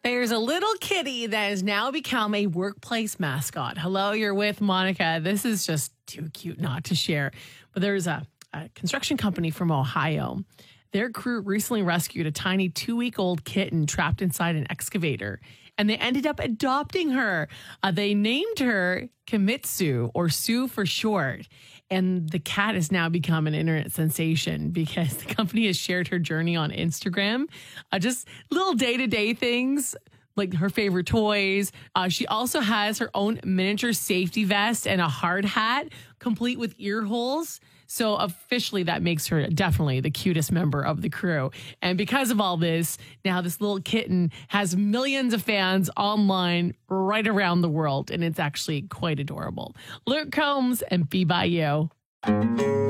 There's a little kitty that has now become a workplace mascot. Hello, you're with Monica. This is just too cute not to share. But there's a construction company from Ohio. Their crew recently rescued a tiny 2-week-old kitten trapped inside an excavator, and they ended up adopting her. They named her Kimitsu, or Sue for short. And the cat has now become an internet sensation because the company has shared her journey on Instagram. Just little day-to-day things like her favorite toys. She also has her own miniature safety vest and a hard hat, complete with ear holes. So officially, that makes her definitely the cutest member of the crew. And because of all this, now this little kitten has millions of fans online right around the world. And it's actually quite adorable. Luke Combs and Be By You.